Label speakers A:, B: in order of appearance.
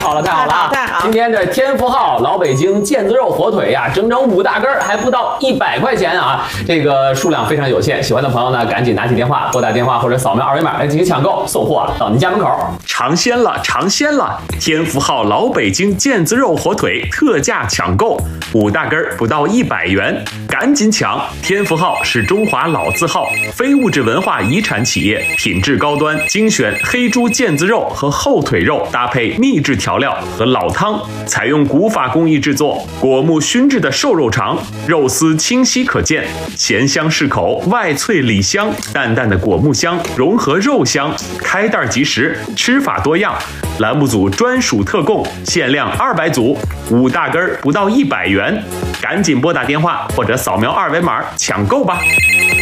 A: 好了，太好了啊！今天这天福号老北京腱子肉火腿呀，整整5大根，还不到100块钱啊！这个数量非常有限，喜欢的朋友呢，赶紧拿起电话，拨打电话或者扫描2维码来进行抢购，送货到您家门口。
B: 尝鲜了，尝鲜了！天福号老北京腱子肉火腿特价抢购，5大根不到100元，赶紧抢！天福号是中华老字号非物质文化遗产企业，品质高端，精选黑猪腱子肉和后腿肉，搭配秘制调料和老汤，采用古法工艺制作，果木熏制的瘦肉肠，肉丝清晰可见，咸香适口，外脆里香，淡淡的果木香融合肉香，开袋即食，吃法多样。栏目组专属特供，限量200组，5大根不到100元，赶紧拨打电话或者扫描2维码抢购吧。